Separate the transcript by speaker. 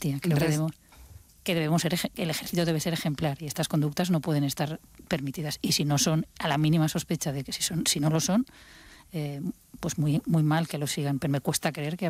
Speaker 1: amnistía. Creo que el ejército debe ser ejemplar y estas conductas no pueden estar permitidas. Y si no son, a la mínima sospecha de que si no lo son, pues muy, muy mal que lo sigan. Pero me cuesta creer que